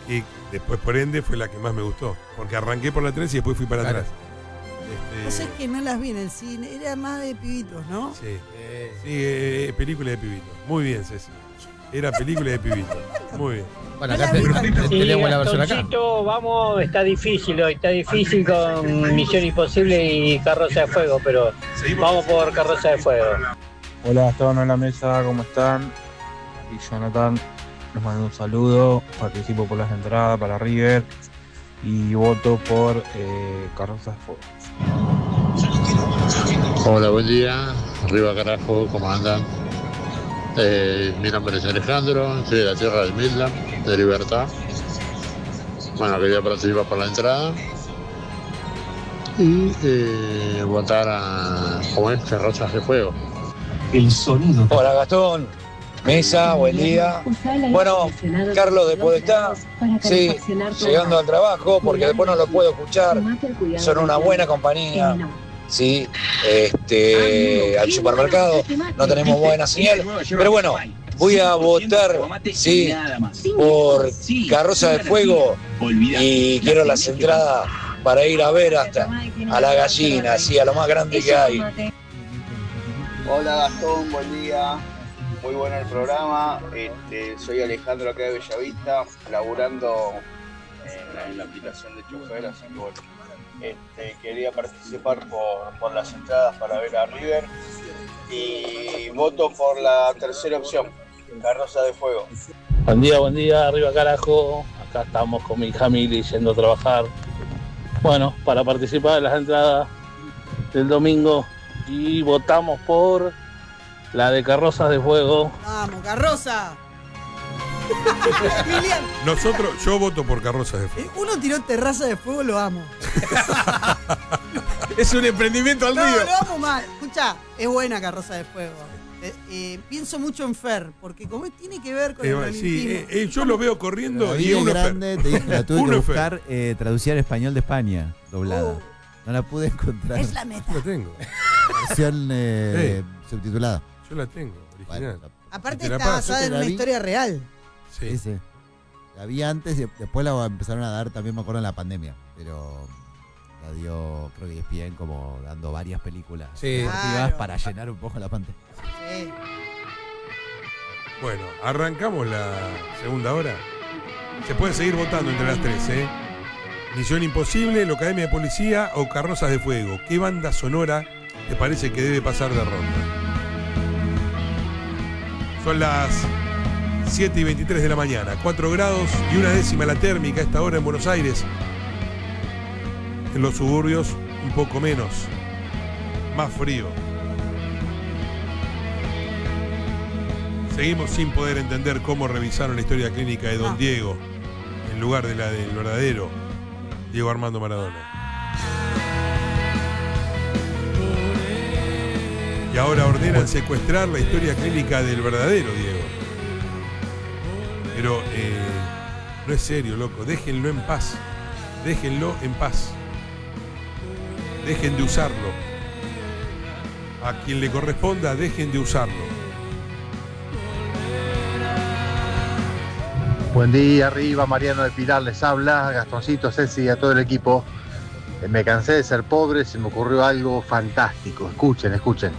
Y después, por ende, fue la que más me gustó. Porque arranqué por la 3 y después fui para atrás. O sea, es que no las vi en el cine, era más de pibitos, ¿no? Sí, película de pibitos. Muy bien, Ceci. Era película de pibitos. Muy bien. Bueno, acá tenemos la versión acá. Vamos, está difícil hoy, está difícil con Misión Imposible y Carroza de Fuego, pero vamos por Carroza de Fuego. Hola, estaban en la mesa, ¿cómo están? Y Jonathan, les mando un saludo, participo por las entradas para River y voto por Carroza de Fuego. Hola, buen día. Arriba carajo, ¿cómo andan? Mi nombre es Alejandro, soy de la tierra del Midland, de Libertad. Bueno, quería participar por la entrada y votar a Carrozas de Fuego. El sonido. Hola Gastón, mesa, buen día. Bueno, Carlos, después está, sí, llegando al trabajo porque después no lo puedo escuchar. Son una buena compañía. Sí, al supermercado no tenemos buena señal, pero bueno, voy a votar, sí, por Carroza de Fuego y quiero las entradas para ir a ver hasta a la gallina, sí, a lo más grande que hay. Hola Gastón, buen día, muy bueno el programa, soy Alejandro acá de Bellavista, laburando en la aplicación de chofer, así que bueno. Quería participar por las entradas para ver a River y voto por la tercera opción, Carroza de Fuego. Buen día, arriba carajo. Acá estamos con mi familia yendo a trabajar. Bueno, para participar en las entradas del domingo y votamos por la de Carrozas de Fuego. ¡Vamos, Carroza! Yo voto por Carrozas de Fuego. Uno tiró Terraza de Fuego, lo amo. Es un emprendimiento al río. No, lo amo mal. Escucha, es buena Carroza de Fuego. Pienso mucho en Fer, porque como tiene que ver con el olimpismo. Yo lo veo corriendo y uno grande, Fer. Te dije, la tuve que buscar traducida al español de España, doblada. No la pude encontrar. Es la meta. Yo la tengo. Versión subtitulada. Yo la tengo, original. Bueno, aparte está basada en una historia real. Sí. La vi antes y después la empezaron a dar, también me acuerdo, en la pandemia. Pero la dio, creo que ESPN, como dando varias películas deportivas para llenar un poco la pantalla. Sí. Bueno, arrancamos la segunda hora. Se puede seguir votando entre las tres, Misión Imposible, la Academia de Policía o Carrozas de Fuego. ¿Qué banda sonora te parece que debe pasar de ronda? Son las 7:23 de la mañana, 4 grados y 1 la térmica a esta hora en Buenos Aires. En los suburbios un poco menos, más frío. Seguimos sin poder entender cómo revisaron la historia clínica de Don Diego en lugar de la del verdadero Diego Armando Maradona. Y ahora ordenan secuestrar la historia clínica del verdadero Diego. Pero no es serio, loco. Déjenlo en paz. Déjenlo en paz. Dejen de usarlo. A quien le corresponda, dejen de usarlo. Buen día, arriba, Mariano de Pilar les habla, Gastoncito, Ceci y a todo el equipo. Me cansé de ser pobre, se me ocurrió algo fantástico. Escuchen.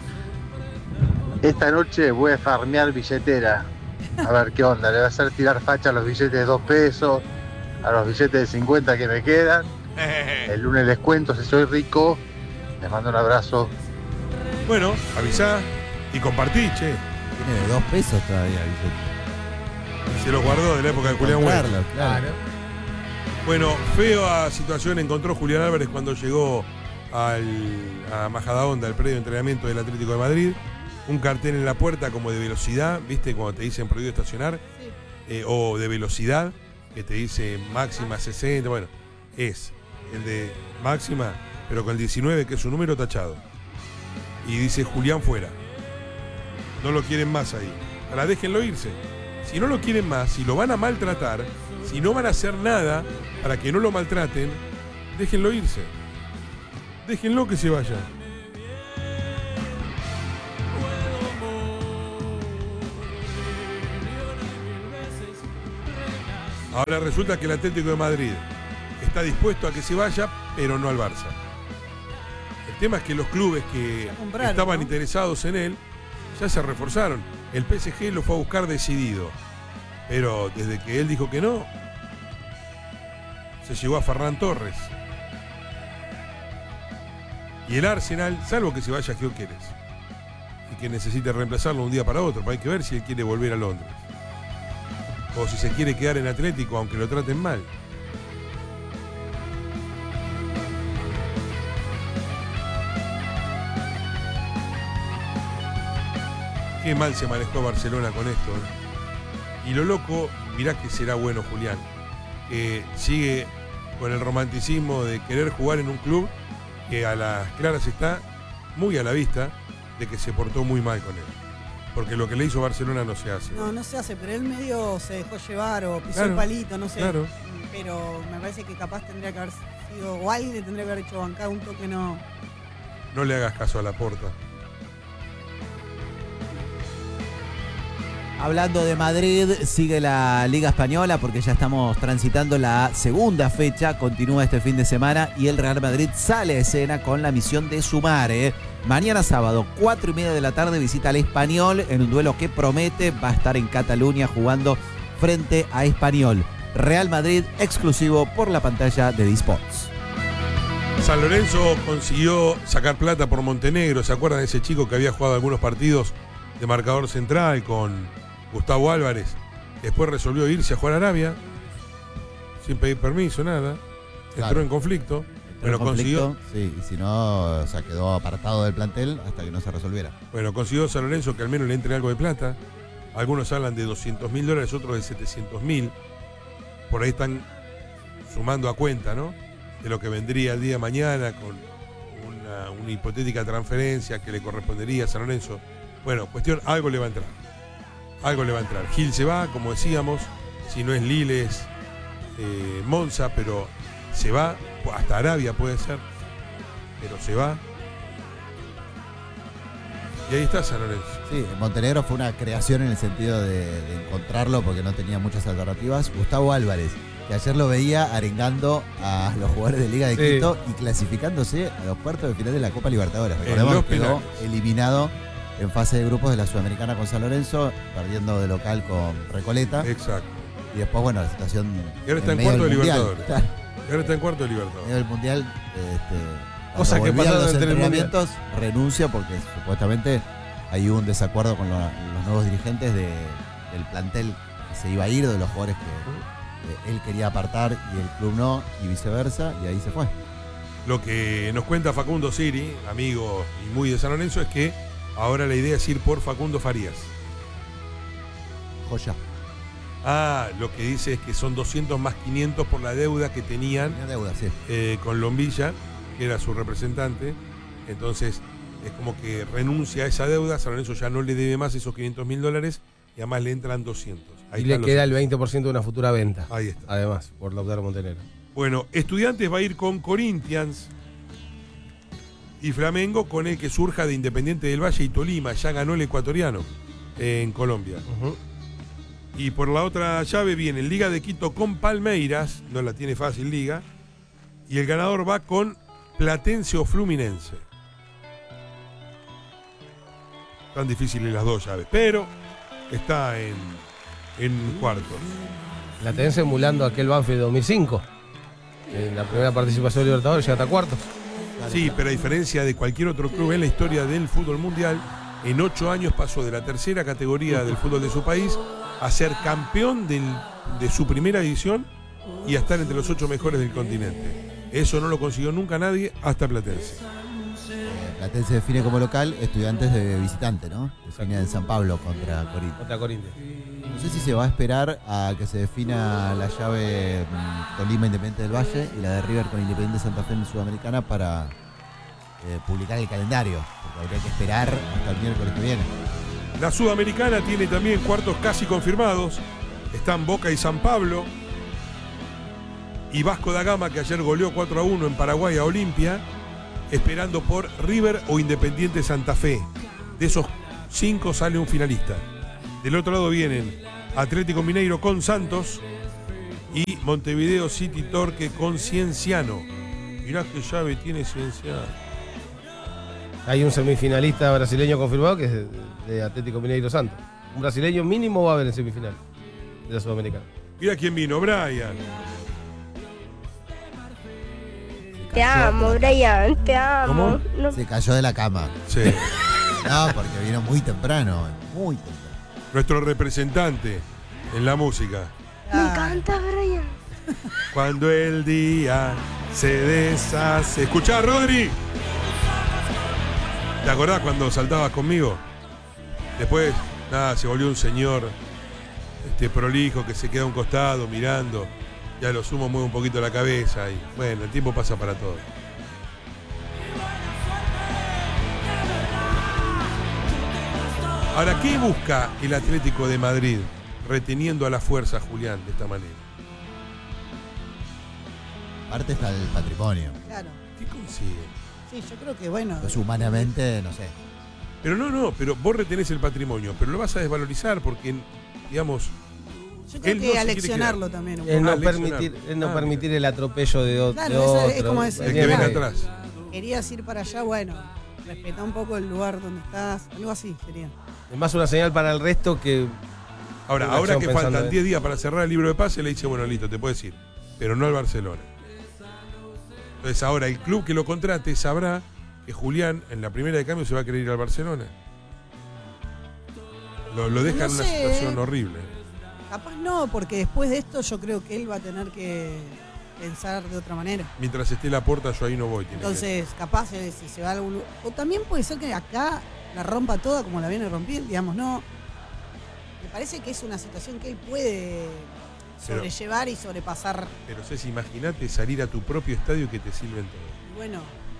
Esta noche voy a farmear billetera. A ver qué onda, le voy a hacer tirar facha a los billetes de 2 pesos, a los billetes de 50 que me quedan. El lunes les cuento si soy rico. Les mando un abrazo. Bueno, avisá y compartí, che. Tiene de 2 pesos todavía el billete. Se lo guardó de la época de Julián Huerta. Claro. Bueno, fea situación encontró Julián Álvarez cuando llegó a Majadahonda, el predio de entrenamiento del Atlético de Madrid. Un cartel en la puerta como de velocidad, ¿viste? Cuando te dicen prohibido estacionar. O de velocidad, que te dice máxima 60. Bueno, es el de máxima, pero con el 19, que es un número tachado. Y dice Julián fuera. No lo quieren más ahí. Ahora déjenlo irse. Si no lo quieren más, si lo van a maltratar, si no van a hacer nada para que no lo maltraten, déjenlo irse. Déjenlo que se vaya. Ahora resulta que el Atlético de Madrid está dispuesto a que se vaya, pero no al Barça. El tema es que los clubes que estaban interesados en él ya se reforzaron. El PSG lo fue a buscar decidido, pero desde que él dijo que no, se llegó a Ferran Torres. Y el Arsenal, salvo que se vaya a Gyökeres y que necesite reemplazarlo un día para otro, hay que ver si él quiere volver a Londres o si se quiere quedar en Atlético aunque lo traten mal. Qué mal se manejó Barcelona con esto, ¿eh? Y lo loco, mirá que será bueno Julián, que sigue con el romanticismo de querer jugar en un club que a las claras está muy a la vista de que se portó muy mal con él. Porque lo que le hizo Barcelona no se hace. No se hace, pero él medio se dejó llevar o pisó el palito, no sé. Claro. Pero me parece que capaz tendría que haber sido, o alguien le tendría que haber hecho bancar un toque, no. No le hagas caso a Laporta. Hablando de Madrid, sigue la Liga Española porque ya estamos transitando la segunda fecha, continúa este fin de semana y el Real Madrid sale a escena con la misión de sumar. Mañana sábado, 4:30 de la tarde, visita al Español en un duelo que promete, va a estar en Cataluña jugando frente a Español. Real Madrid exclusivo por la pantalla de D-Sports. San Lorenzo consiguió sacar plata por Montenegro, ¿se acuerdan de ese chico que había jugado algunos partidos de marcador central con Gustavo Álvarez? Después resolvió irse a jugar a Arabia sin pedir permiso, nada. Entró en conflicto. Bueno, consiguió. Sí, y si no, o sea, quedó apartado del plantel hasta que no se resolviera. Bueno, consiguió San Lorenzo que al menos le entre algo de plata. Algunos hablan de $200.000, otros de $700.000. Por ahí están sumando a cuenta, ¿no? De lo que vendría el día de mañana con una hipotética transferencia que le correspondería a San Lorenzo. Bueno, cuestión, algo le va a entrar. Algo le va a entrar. Gil se va, como decíamos. Si no es Lille, es Monza, pero se va. Hasta Arabia puede ser. Pero se va. Y ahí está San Lorenzo. Sí, Montenegro fue una creación en el sentido de encontrarlo porque no tenía muchas alternativas. Gustavo Álvarez, que ayer lo veía arengando a los jugadores de Liga de Quito y clasificándose a los cuartos de final de la Copa Libertadores. Recordemos que quedó eliminado en fase de grupos de la Sudamericana con San Lorenzo, perdiendo de local con Recoleta. Exacto. Y después, bueno, la situación. Y ahora está en cuarto de Libertadores. Claro. Y ahora está en cuarto de Libertadores. En el Mundial. Cosa que pasaron los entre entrenamientos, renuncia porque supuestamente hay un desacuerdo con los nuevos dirigentes del plantel que se iba a ir, de los jugadores que él quería apartar y el club no, y viceversa, y ahí se fue. Lo que nos cuenta Facundo Siri, amigo y muy de San Lorenzo, es que ahora la idea es ir por Facundo Farías. Joya. Lo que dice es que son 200 más 500 por la deuda que tenían con Lombilla, que era su representante. Entonces es como que renuncia a esa deuda. San Lorenzo ya no le debe más esos $500.000 y además le entran 200. Ahí y le queda el 20% de una futura venta. Ahí está. Además, por Lautaro Montenegro. Bueno, Estudiantes va a ir con Corinthians y Flamengo con el que surja de Independiente del Valle y Tolima. Ya ganó el ecuatoriano en Colombia. Y por la otra llave viene Liga de Quito con Palmeiras. No la tiene fácil Liga. Y el ganador va con Platense o Fluminense. Tan difíciles las dos llaves, pero está en cuartos. Platense emulando aquel Banfield de 2005. En la primera participación de Libertadores llega hasta cuartos. Sí, pero a diferencia de cualquier otro club en la historia del fútbol mundial, en 8 años pasó de la tercera categoría del fútbol de su país a ser campeón de su primera edición y a estar entre los 8 mejores del continente. Eso no lo consiguió nunca nadie hasta Platense. Platense define como local, Estudiantes de visitante, ¿no? Define en San Pablo contra Corinthians. No sé si se va a esperar a que se defina la llave Tolima Independiente del Valle y la de River con Independiente Santa Fe en Sudamericana para publicar el calendario, porque habría que esperar hasta el miércoles que viene. La Sudamericana tiene también cuartos casi confirmados. Están Boca y San Pablo. Y Vasco da Gama, que ayer goleó 4-1 en Paraguay a Olimpia, esperando por River o Independiente Santa Fe. De esos 5 sale un finalista. Del otro lado vienen Atlético Mineiro con Santos Y Montevideo City Torque con Cienciano. Mirá qué llave tiene Cienciano. Hay un semifinalista brasileño confirmado que es de Atlético Mineiro Santos. Un brasileño mínimo va a haber en semifinal de la Sudamericana. Mira quién vino, Brian. Te amo, Brian, te amo. ¿Cómo? No. Se cayó de la cama. Sí. No, porque vino muy temprano. Muy temprano. Nuestro representante en la música. Me encanta, Brian. Cuando el día se deshace. Escuchá, Rodri. ¿Te acordás cuando saltabas conmigo? Después, nada, se volvió un señor prolijo que se queda a un costado mirando. Ya lo sumo, mueve un poquito la cabeza y bueno, el tiempo pasa para todos. Ahora, ¿qué busca el Atlético de Madrid reteniendo a la fuerza, Julián, de esta manera? Aparte está el patrimonio. Claro. ¿Qué consigue? Sí, yo creo que bueno. Pues humanamente, no sé. Pero no, pero vos retenés el patrimonio, pero lo vas a desvalorizar porque, digamos... Yo creo que aleccionarlo también. Es no permitir el atropello de otro. Claro, es como decir, el que venga atrás. Querías ir para allá, bueno, respetá un poco el lugar donde estás, algo así sería. Es más una señal para el resto que... Ahora que faltan 10 días para cerrar el libro de pase, le dice, bueno, listo, te puedes ir, pero no al Barcelona. Entonces ahora el club que lo contrate sabrá que Julián en la primera de cambio se va a querer ir al Barcelona. Lo deja en una situación horrible. Capaz no, porque después de esto yo creo que él va a tener que pensar de otra manera. Mientras esté Laporta, yo ahí no voy. Entonces, capaz si se va a algún lugar. O también puede ser que acá la rompa toda como la viene rompiendo, digamos, no. Me parece que es una situación que él puede sobrellevar y sobrepasar. Pero Ceci, imagínate salir a tu propio estadio y que te sirven todo. Bueno.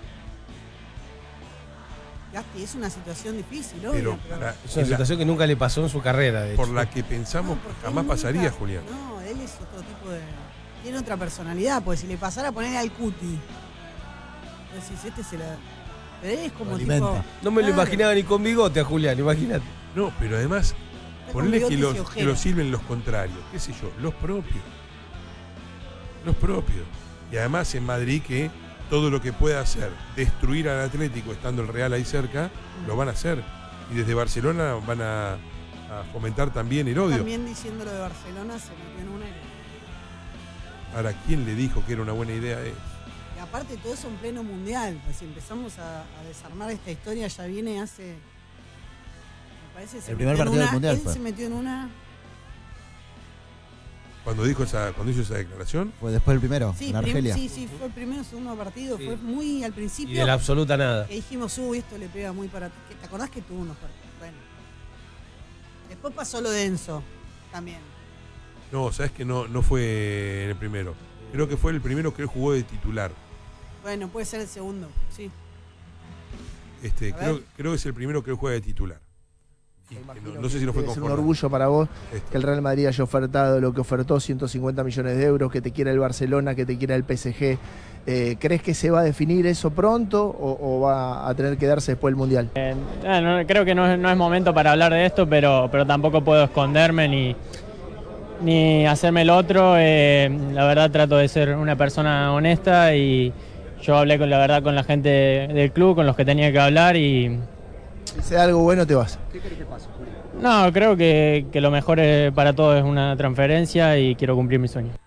Gasti, es una situación difícil, ¿no? Es una situación que nunca le pasó en su carrera, de hecho. Por la que pensamos jamás pasaría, Julián. No, él es otro tipo de... Tiene otra personalidad, pues si le pasara a poner al Cuti. Entonces este se la... Pero él es como tipo... No me lo imaginaba ni con bigote a Julián, imagínate. No, pero además, ponle que lo sirven los contrarios, qué sé yo, los propios. Los propios. Y además en Madrid que todo lo que pueda hacer, destruir al Atlético estando el Real ahí cerca, lo van a hacer. Y desde Barcelona van a fomentar también el odio. También diciendo lo de Barcelona se metió en una... Ahora, ¿quién le dijo que era una buena idea eso? Y aparte todo eso en pleno mundial, pues si empezamos a desarmar esta historia ya viene hace... Me parece el primer partido del mundial él se metió en una... Cuando hizo esa declaración. Fue después del primero, sí, en Argelia. Sí, fue el primero, segundo partido, fue muy al principio. Y de la absoluta nada. Que dijimos, esto le pega muy para... ¿Te acordás que tuvo unos partidos? Bueno. Después pasó lo de Enzo, también. No, sabes que no fue en el primero. Creo que fue el primero que él jugó de titular. Bueno, puede ser el segundo, sí. Creo que es el primero que él juega de titular. No sé si no fue Es un orgullo para vos que el Real Madrid haya ofertado lo que ofertó, 150 millones de euros, que te quiera el Barcelona, que te quiera el PSG. ¿Crees que se va a definir eso pronto o va a tener que darse después del Mundial? Creo que no es momento para hablar de esto, pero tampoco puedo esconderme ni hacerme el otro. La verdad trato de ser una persona honesta y yo hablé con la gente del club, con los que tenía que hablar y... Si sea algo bueno te vas. ¿Qué querés que pase, Julio? No, creo que lo mejor para todos es una transferencia y quiero cumplir mi sueño.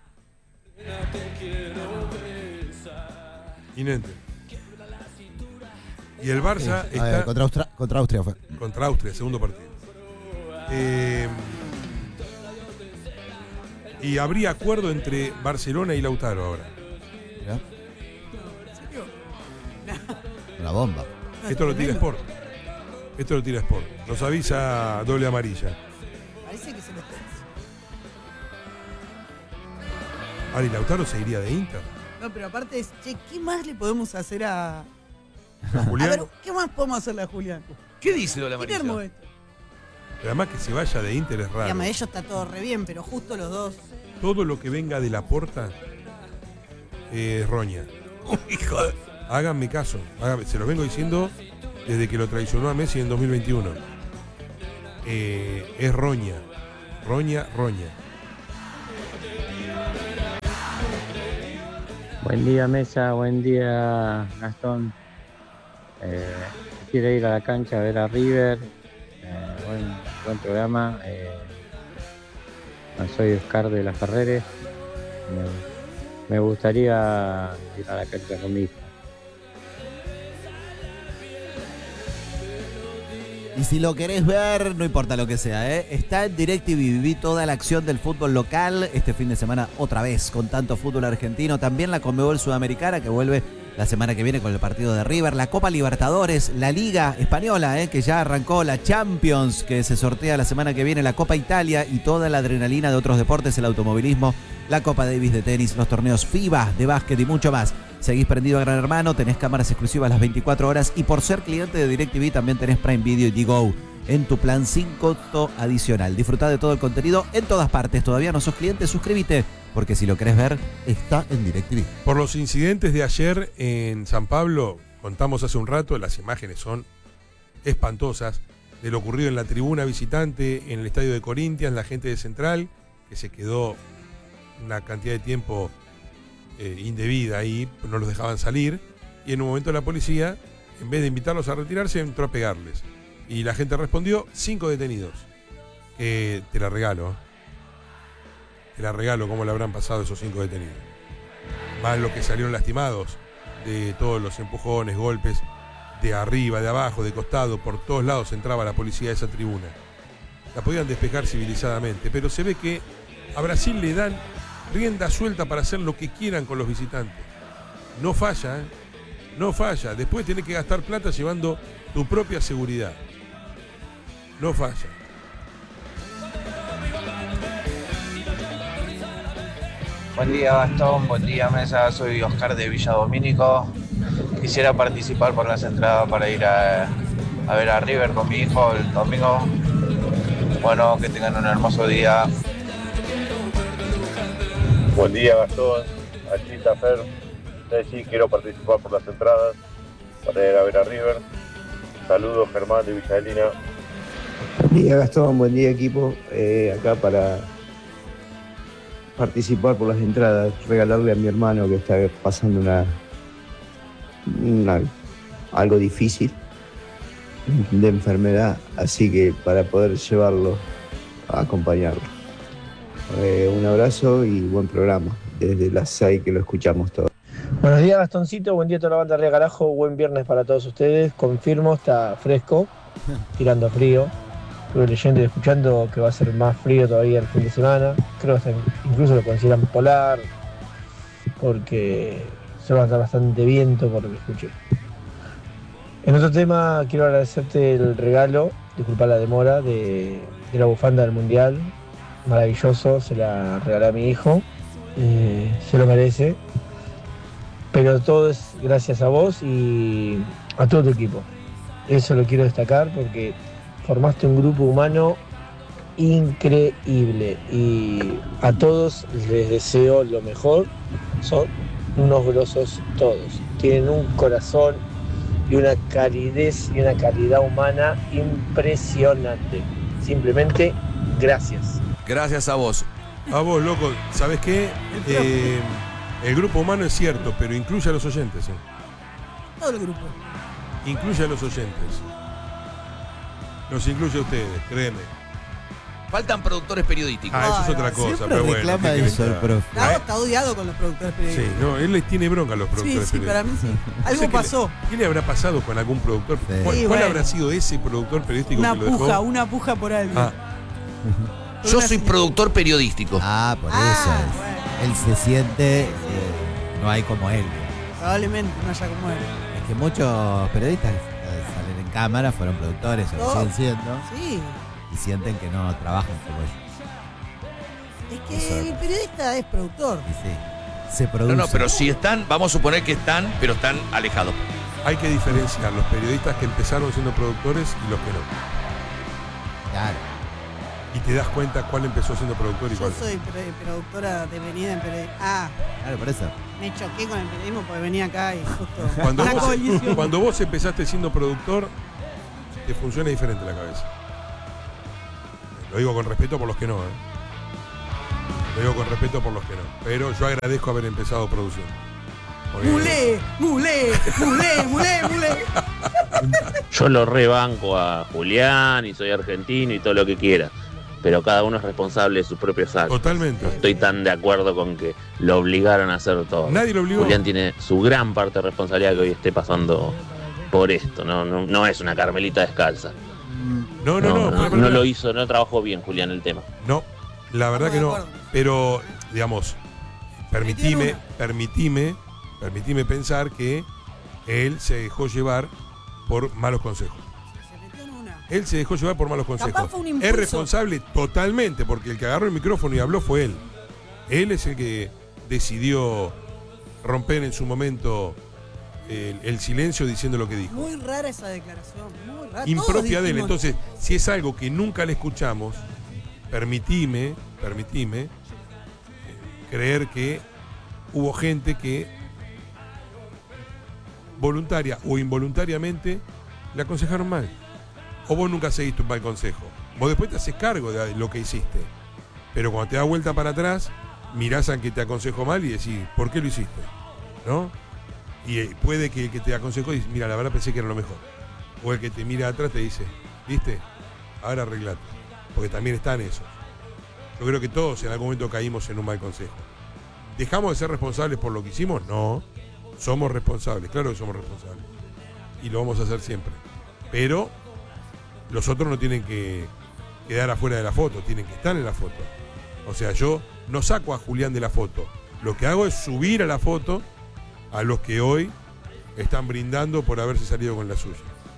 Inente. Y el Barça está... Contra Austria fue. Contra Austria, segundo partido. Y habría acuerdo entre Barcelona y Lautaro ahora. Una bomba. Esto lo tira Sport. Nos avisa doble amarilla. Parece que se lo está. Ari, Lautaro se iría de Inter. No, pero aparte es, ¿qué más le podemos hacer a Julián? A ver, ¿qué más podemos hacerle a Julián? ¿Qué dice doble amarilla? Pero además que se vaya de Inter es raro. Y a ellos está todo re bien, pero justo los dos. Todo lo que venga de Laporta es roña. Háganme caso. Se los vengo diciendo desde que lo traicionó a Messi en 2021. Es roña. Roña. Buen día, Mesa, buen día, Gastón. Quiero ir a la cancha a ver a River. Buen programa. Soy Oscar de las Ferreres. Me gustaría ir a la cancha con mi hijo. Y si lo querés ver, no importa lo que sea, está en DirecTV. Viví toda la acción del fútbol local este fin de semana otra vez, con tanto fútbol argentino. También la Conmebol Sudamericana, que vuelve la semana que viene con el partido de River. La Copa Libertadores, la Liga Española, que ya arrancó. La Champions, que se sortea la semana que viene. La Copa Italia y toda la adrenalina de otros deportes, el automovilismo, la Copa Davis de tenis, los torneos FIBA de básquet y mucho más. Seguís prendido a Gran Hermano, tenés cámaras exclusivas las 24 horas y por ser cliente de DirecTV también tenés Prime Video y Digo en tu plan sin costo adicional. Disfrutá de todo el contenido en todas partes. Todavía no sos cliente, suscríbete, porque si lo querés ver, está en DirecTV. Por los incidentes de ayer en San Pablo, contamos hace un rato, las imágenes son espantosas, de lo ocurrido en la tribuna visitante, en el estadio de Corinthians, la gente de Central, que se quedó una cantidad de tiempo indebida ahí, no los dejaban salir, y en un momento la policía, en vez de invitarlos a retirarse, entró a pegarles. Y la gente respondió, 5 detenidos. Te la regalo. Te la regalo cómo le habrán pasado esos 5 detenidos. Más los que salieron lastimados de todos los empujones, golpes, de arriba, de abajo, de costado, por todos lados entraba la policía a esa tribuna. La podían despejar civilizadamente, pero se ve que a Brasil le dan rienda suelta para hacer lo que quieran con los visitantes. No falla, no falla. Después tenés que gastar plata llevando tu propia seguridad. No falla. Buen día, Gastón, buen día, Mesa. Soy Oscar de Villa Domínico. Quisiera participar por las entradas para ir a ver a River con mi hijo el domingo. Bueno, que tengan un hermoso día. Buen día, Gastón. Aquí está Fer. Sí, quiero participar por las entradas para ir a ver a River. Saludos, Germán de Villa de Lina. Buen día, Gastón. Buen día, equipo. Acá para participar por las entradas, regalarle a mi hermano que está pasando algo difícil de enfermedad, así que para poder llevarlo a acompañarlo. Un abrazo y buen programa, desde las 6 que lo escuchamos todos. Buenos días, Gastoncito, buen día a toda la banda de Río Carajo, buen viernes para todos ustedes. Confirmo, está fresco, tirando frío. Estuve leyendo y escuchando que va a ser más frío todavía el fin de semana. Creo que incluso lo consideran polar, porque se va a dar bastante viento por lo que escuché. En otro tema, quiero agradecerte el regalo, disculpa la demora, de la bufanda del Mundial. Maravilloso, se la regalé a mi hijo, se lo merece. Pero todo es gracias a vos y a todo tu equipo. Eso lo quiero destacar porque formaste un grupo humano increíble y a todos les deseo lo mejor. Son unos grosos todos. Tienen un corazón y una calidez y una calidad humana impresionante. Simplemente, gracias. Gracias a vos. A vos, loco. ¿Sabés qué? El grupo humano es cierto, pero incluye a los oyentes. Todo el grupo. Incluye a los oyentes. Los incluye a ustedes, créeme. Faltan productores periodísticos. Eso es otra cosa, pero bueno. Reclama eso el profe. Gabo está odiado con los productores periodísticos. Sí, no, él les tiene bronca a los productores Sí, para mí sí. Algo pasó. ¿Qué le habrá pasado con algún productor? ¿Cuál habrá sido ese productor periodístico que lo dejó? Una puja por alguien. Yo soy productor periodístico. Por eso es. Él se siente, no hay como él. Probablemente no haya como él. Es que muchos periodistas salen en cámara, fueron productores o lo siguen siendo. Sí. Y sienten que no trabajan como ellos. Es que el periodista es productor. Y sí, se produce. No, pero si están, vamos a suponer que están, pero están alejados. Hay que diferenciar los periodistas que empezaron siendo productores y los que no. Claro. Y te das cuenta cuál empezó siendo productor y cuál. Yo soy productora de venida en periodismo. Claro, por eso. Me choqué con el periodismo porque venía acá y justo. Cuando vos empezaste siendo productor, te funciona diferente la cabeza. Lo digo con respeto por los que no, Lo digo con respeto por los que no. Pero yo agradezco haber empezado produciendo. Mulé. Yo lo rebanco a Julián y soy argentino y todo lo que quiera, pero cada uno es responsable de sus propios actos. Totalmente. No estoy tan de acuerdo con que lo obligaron a hacer todo. Nadie lo obligó. Julián tiene su gran parte de responsabilidad que hoy esté pasando por esto. No es una Carmelita descalza. No lo hizo, no trabajó bien Julián el tema. No, la verdad que no. Pero, digamos, permitime pensar que él se dejó llevar por malos consejos. Él se dejó llevar por malos consejos. Es responsable totalmente, porque el que agarró el micrófono y habló fue él. Él es el que decidió romper en su momento el silencio diciendo lo que dijo. Muy rara esa declaración, muy rara. Impropia de él. Entonces, si es algo que nunca le escuchamos, permitime creer que hubo gente que voluntaria o involuntariamente le aconsejaron mal. O vos nunca seguiste un mal consejo. Vos después te haces cargo de lo que hiciste. Pero cuando te das vuelta para atrás, mirás a que te aconsejó mal y decís, ¿por qué lo hiciste? ¿No? Y puede que el que te aconsejó dice, mira, la verdad pensé que era lo mejor. O el que te mira atrás te dice, ¿viste? Ahora arreglate. Porque también están esos. Yo creo que todos en algún momento caímos en un mal consejo. ¿Dejamos de ser responsables por lo que hicimos? No. Somos responsables, claro que somos responsables. Y lo vamos a hacer siempre. Pero los otros no tienen que quedar afuera de la foto, tienen que estar en la foto. O sea, yo no saco a Julián de la foto. Lo que hago es subir a la foto a los que hoy están brindando por haberse salido con la suya.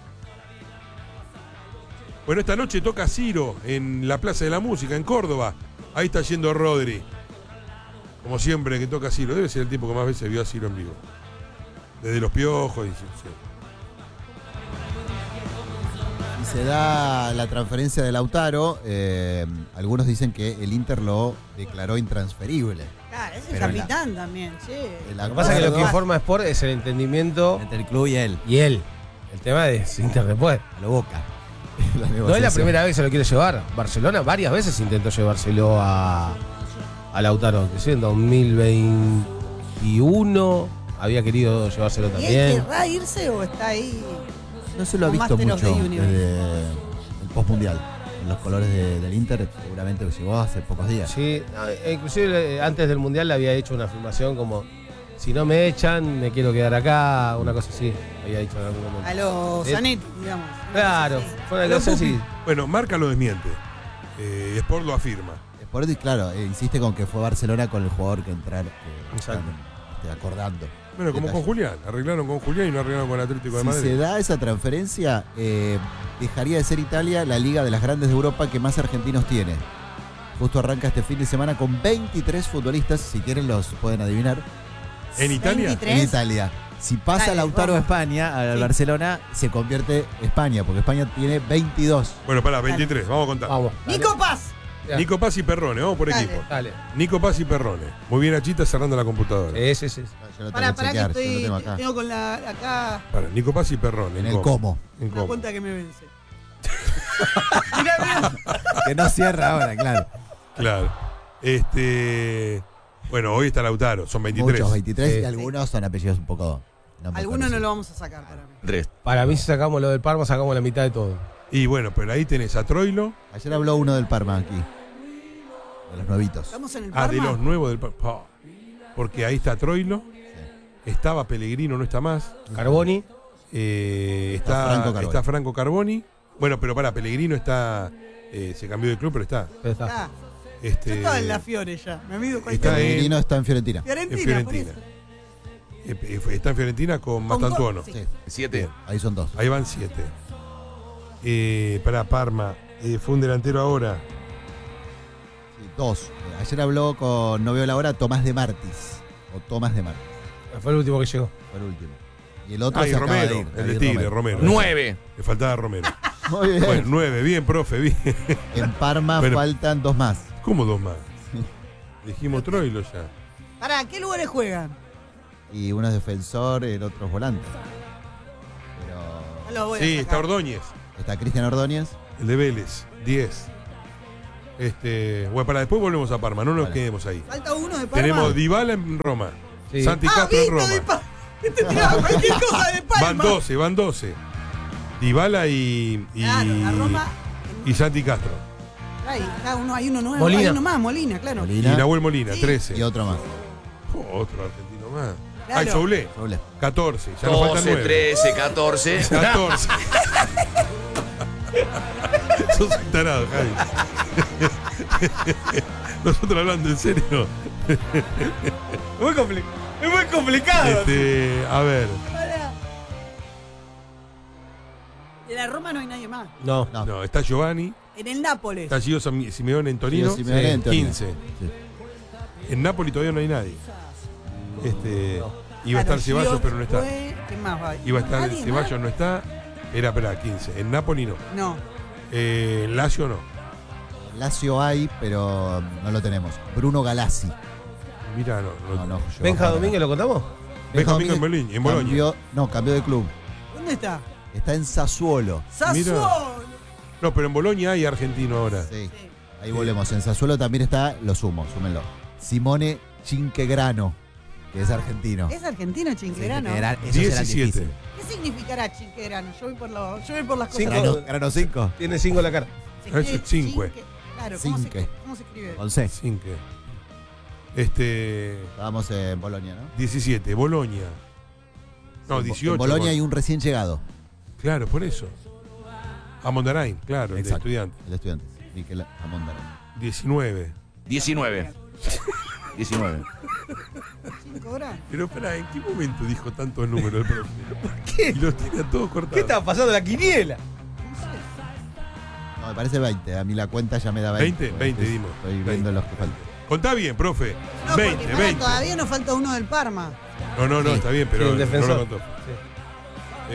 Bueno, esta noche toca Ciro en la Plaza de la Música, en Córdoba. Ahí está yendo Rodri. Como siempre que toca Ciro. Debe ser el tipo que más veces vio a Ciro en vivo. Desde Los Piojos. Sí. Y se da la transferencia de Lautaro. Algunos dicen que el Inter lo declaró intransferible. Claro, es el capitán también, sí. Lo que pasa es que lo que informa Sport es el entendimiento entre el club y él. El tema es Inter después. A lo Boca. No es la primera vez que se lo quiere llevar. Barcelona varias veces intentó llevárselo a Lautaro. Que sí, en 2021 había querido llevárselo también. ¿Y él querrá irse o está ahí? No se lo ha visto mucho desde el postmundial. En los colores del Inter, seguramente lo llegó hace pocos días. Sí, inclusive antes del Mundial le había hecho una afirmación como: si no me echan, me quiero quedar acá, una cosa así. Había dicho en algún momento. A los Zanetti, digamos. Claro, fue una declaración así. Bueno, Marca lo desmiente. Sport lo afirma. Sport, claro, insiste con que fue Barcelona con el jugador que entrar, acordando. Bueno, como con Julián. Arreglaron con Julián y no arreglaron con el Atlético de Madrid. Si se da esa transferencia, dejaría de ser Italia la liga de las grandes de Europa que más argentinos tiene. Justo arranca este fin de semana con 23 futbolistas, si quieren los pueden adivinar. ¿En Italia? 23. En Italia. Si pasa Lautaro a España, al Barcelona, se convierte España, porque España tiene 22. Bueno, pará, 23, vamos a contar. Vamos. Nico Paz. Nico Paz y Perrone, vamos por equipo. Dale. Nico Paz y Perrone. Muy bien, Achita cerrando la computadora. Sí. Pará que estoy. Tengo con la acá. Para, Nico Paz y Perrone. En el cómo. Una cuenta que me vence. Que no cierra ahora, claro. Claro. Bueno, hoy está Lautaro, son 23. Muchos, 23 y algunos son apellidos un poco. Algunos no lo vamos a sacar para mí. Para mí, si sacamos lo del Parma, sacamos la mitad de todo. Y bueno, pero ahí tenés a Troilo. Ayer habló uno del Parma aquí. De los nuevitos. ¿Estamos en el Parma? De los nuevos del Parma. Porque ahí está Troilo. Sí. Estaba Pellegrino, no está más. Carboni. Está Franco Carboni. Bueno, pero para, Pellegrino está. Se cambió de club, pero está. Yo estaba en la Fiore ya. Me mido Pellegrino está en Fiorentina. En Fiorentina. Está en Fiorentina con Mastantuono. Sí. 7. Ahí son 2. Ahí van 7. Para Parma. Fue un delantero ahora. Sí, 2. Ayer habló con, no veo la hora, Tomás de Martis. O Tomás de Martis. Fue el último que llegó. Fue el último. Y el otro y Romero, el de Tigre, Romero. 9. Le faltaba Romero. Muy bien. Bueno, 9, bien, profe, bien. En Parma faltan 2 más. ¿Cómo 2 más? Dijimos Troilo ya. ¿Para qué lugares juegan? Y uno es defensor, el otro es volante. Pero. Sí, está Ordóñez. Está Cristian Ordóñez. El de Vélez, 10. Bueno, para después volvemos a Parma, no nos quedemos ahí. Falta uno de Parma. Tenemos Dybala en Roma. Sí. Santi Castro en Roma. Este tiraba cualquier cosa de Palma. Van 12. Dybala y la Roma. Y Santi Castro. Cada uno hay uno nuevo. Molina. Hay uno más, Molina, claro. Y Nahuel Molina, Sí. 13. Y otro más. Otro argentino más. Claro. Ah, Soulé. 14. Ya nos faltan 12, 9. 13, 14. 14. Sos un tarado, Javi. Nosotros hablando en serio. Es muy complicado. A ver. De la Roma no hay nadie más. No, está Giovanni. En el Nápoles. Está Gio Simeone en Torino. Gio Simeone en Torino. 15. Sí. En Nápoli todavía no hay nadie. Iba a estar Ceballos, pero no está. ¿Quién más va? Iba a estar ¿Nadie Ceballos, más? no está. Era, 15. En Nápoli no. No. En Lazio no. Lazio hay, pero no lo tenemos. Bruno Galassi. Mira, no. ¿Benja Domínguez lo contamos? Benja Domínguez en Boloña. Cambió de club. ¿Dónde está? Está en Sassuolo. ¡Sassuolo! No, pero en Boloña hay argentino ahora. Sí. Ahí volvemos. En Sassuolo también está, súmenlo. Simone Cinquegrano, que es argentino. ¿Es argentino Chinquerano? Esos eran 17. ¿Qué significará Chinquerano? Yo voy por las cosas. Grano 5. Tiene 5 en la cara. Se escribe Es 5. Claro, Cinque. ¿cómo se escribe? Con C. 5. Estábamos en Boloña, ¿no? 17. Boloña. No, 18. En Boloña hay un recién llegado. Claro, por eso. Amondarain, claro, el de estudiante. El estudiante. Miquel Amondarain. 19. 19. 19. 5 horas. Pero espera, ¿en qué momento dijo tantos números el profe? ¿Por qué? Y los tiene a todos cortados. ¿Qué estaba pasando la quiniela? No, me parece 20. A mí la cuenta ya me da 20. 20 dimos. Estoy viendo los que faltan. Contá bien, profe. No, 20, porque 20. todavía nos falta uno del Parma. No, está bien, pero Sí, el defensor. no lo contó. Sí.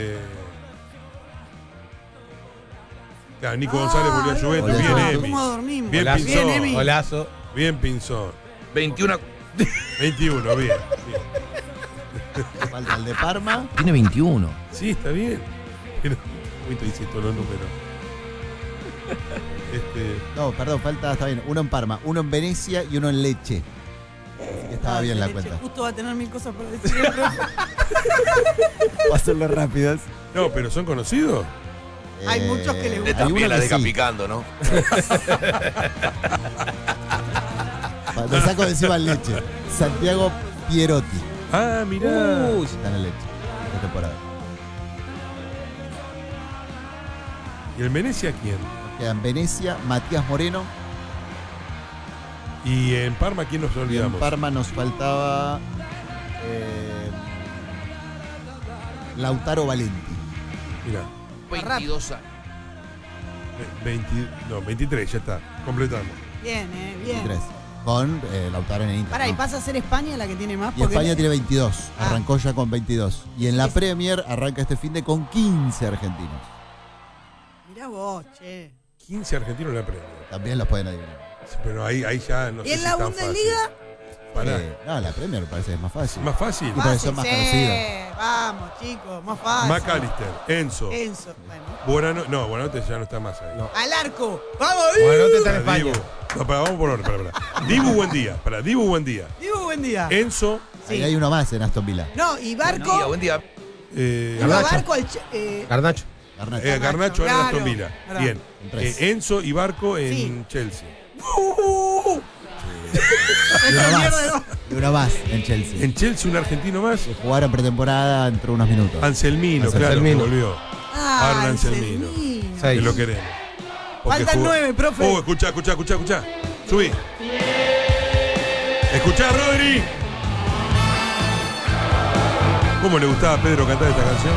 Claro, Nico González volvió a Juventus. Bien, Emi. ¿Cómo dormimos? Bien, Golazo. Pinzón. Bien, Emi. Golazo. Bien, Pinzón. 21. 21, bien. Falta el de Parma. Tiene 21. Sí, está bien. Pero, ¿cómo dice todos los números? No, perdón, falta, está bien. Uno en Parma, uno en Venecia y uno en Lecce. Así que estaba bien la cuenta. Justo va a tener 1000 cosas por decir el profe. Va a hacerlo rápidos. No, pero ¿son conocidos? Hay muchos que le De gustan. también la que deja sí. picando, ¿no? Le saco de encima el Lecce. Santiago Pierotti. Ah, mirá. Está en el Lecce. Esta temporada. ¿Y en Venecia quién? Quedan Venecia, Matías Moreno. Y en Parma, ¿quién nos Y en olvidamos? Parma nos faltaba Lautaro Valenti. Mirá. 22 años. 23, ya está. Completamos. Bien, bien. 23. Con Lautaro en el Inter. Pará, ¿y ¿no? pasa a ser España la que tiene más? Y España tiene 22. Arrancó ya con 22. Y en la Premier arranca este finde con 15 argentinos. Mirá vos, che. 15 argentinos en la Premier. También los pueden adivinar. Pero ahí ya no sé ¿Y en si la es tan Bundesliga? fácil. Pará. No, la Premier me parece que es más fácil. ¿Más fácil? Y porque son más Sí, conocidos. vamos, chicos, más fácil. McAllister, Enzo. Enzo, bueno. Buenanote ya no está más ahí. Al arco. ¡Vamos, Buenanote está en Para España. Dibu. No, vamos por orden, para. Dibu, buen día. Para Dibu, buen día. Dibu, buen día. Enzo. Ahí hay uno más en Aston Villa. No, y Barco. Buen día. Iba Barco al... Garnacho. Garnacho en claro. Aston Villa. Claro. Bien. Enzo y Barco en Chelsea. Y uno más en Chelsea. En Chelsea un argentino más. Jugaron pretemporada entre unos minutos. Anselmino, claro, Anselmino. que volvió. Aaron Anselmino. Que lo queremos. Porque Faltan jugó- 9, profe. Oh, escuchá. Subí. Escuchá, Rodri. ¿Cómo le gustaba a Pedro cantar esta canción?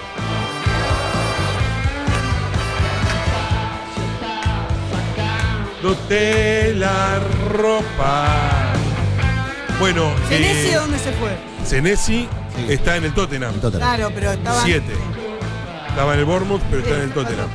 Dote la ropa. Bueno, ¿Senesi dónde se fue? Senesi está en el Tottenham. Claro, pero estaba... 7. Estaba en el Bournemouth, pero está en el Tottenham.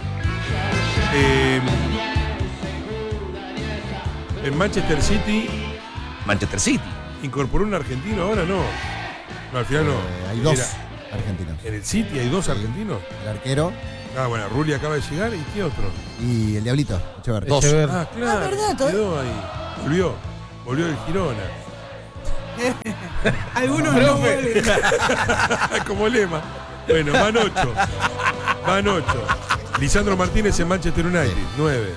En Manchester City. Manchester City. ¿Incorporó un argentino ahora? No. No, al final no. Hay dos Era- argentinos. ¿En el City hay dos argentinos? El arquero Ah, bueno, Rulli acaba de llegar. ¿Y qué otro? y el Diablito. Echeverri. Dos. Ah, claro. Ah, ¿verdad? Quedó ahí. Volvió del Girona. Algunos no vuelven. Como lema. Bueno, van 8. Van 8. Lisandro Martínez en Manchester United, 9.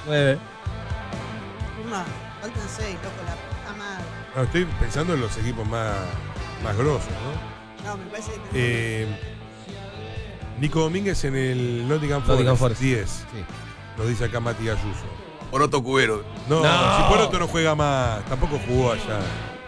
Faltan 6, loco, la puta madre. No, estoy pensando en los equipos más grosos, ¿no? No, me parece que Nico Domínguez en el Nottingham Forest. 10. Sí. Nos dice acá Mati Ayuso. Poroto Cubero. No, si Poroto no juega más, tampoco jugó allá.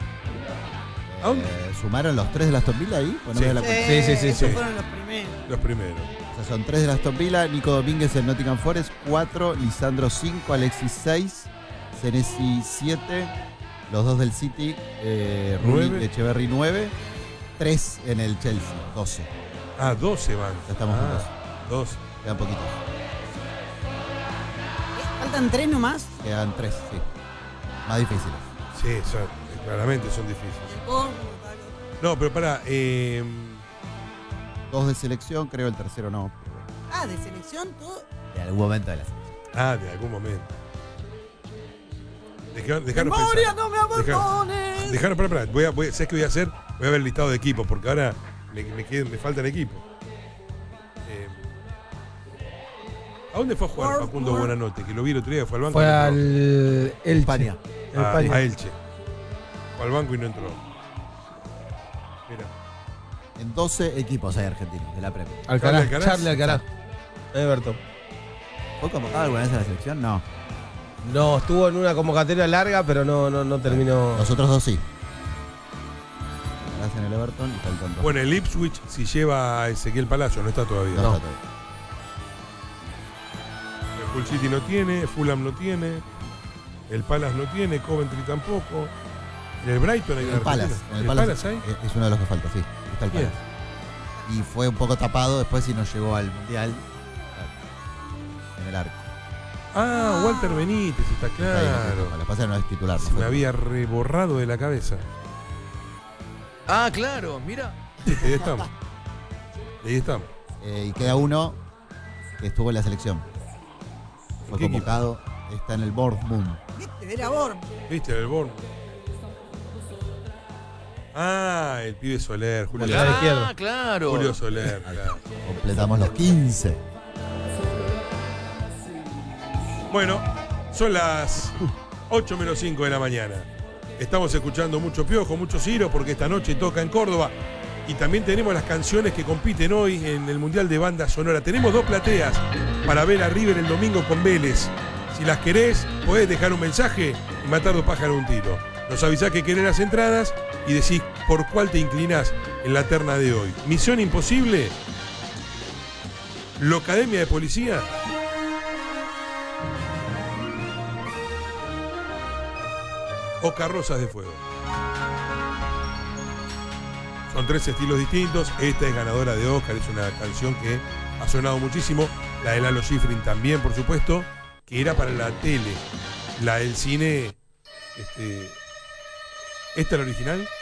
¿Sumaron los 3 de la Aston Villa ahí? ¿O no Sí. me da la cuenta? Esos fueron los primeros. Los primeros. O sea, son 3 de la Aston Villa, Nico Domínguez en Nottingham Forest, 4, Lisandro 5, Alexis 6, Senesi 7, los 2 del City, Rulli Echeverry 9, 3 en el Chelsea, 12. 12 van. Ya estamos en 12. Quedan poquitos. ¿Faltan 3 nomás? Quedan 3, sí. Más difíciles. Sí, claramente son difíciles. No, pero pará. 2 de selección, creo el tercero no. De selección, todo. De algún momento de la selección. De algún momento. Dejaros ¡Memoria, pensar. no me abandones! Dejaros, pará. ¿Sabes qué voy a hacer? Voy a ver el listado de equipos, porque ahora me faltan equipos. ¿A dónde fue a jugar Facundo Buenanote? Que lo vi el otro día, fue al banco. Fue al Elche. España. A Elche. Fue al banco y no entró. Mira. En 12 equipos hay argentinos de la Premier. Alcaraz. Charlie Alcaraz. Everton. ¿Fue convocado alguna vez a la selección? No. No, estuvo en una convocatoria larga, pero no terminó. Los otros 2 sí. Alcaraz en el Everton y faltan 2. Bueno, el Ipswich, si lleva a Ezequiel Palacio, no está todavía. No está todavía. El Hull City no tiene, Fulham no tiene, el Palace no tiene, Coventry tampoco. En el Brighton hay una Palace. ¿En el Palace hay? Es uno de los que falta, sí. Está el Palace. Y fue un poco tapado después y no llegó al Mundial en el arco. Walter Benítez, está claro. Lo que pasa es que no es titular. Se me había reborrado de la cabeza. Claro, mira. Ahí estamos. Ahí estamos. Y queda uno que estuvo en la selección. Fue convocado, está en el Bournemouth. ¿Viste? Era Bournemouth. ¿Viste? En el Bournemouth. El pibe Soler, Julio Soler. Claro. Julio Soler, claro. Completamos los 15. Bueno, son las 8 menos 5 de la mañana. Estamos escuchando mucho Piojo, mucho Ciro, porque esta noche toca en Córdoba. Y también tenemos las canciones que compiten hoy en el Mundial de Banda Sonora. Tenemos 2 plateas para ver a River el domingo con Vélez. Si las querés, podés dejar un mensaje y matar 2 pájaros de un tiro. Nos avisás que querés las entradas y decís por cuál te inclinás en la terna de hoy. Misión Imposible, Locademia de Policía o Carrozas de Fuego. Son 3 estilos distintos. Esta es ganadora de Oscar, es una canción que ha sonado muchísimo. La de Lalo Schifrin también, por supuesto, que era para la tele. La del cine, ¿esta es la original?